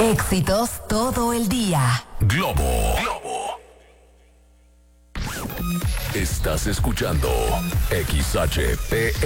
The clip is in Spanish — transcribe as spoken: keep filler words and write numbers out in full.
Éxitos todo el día. Globo. Globo. Estás escuchando X H P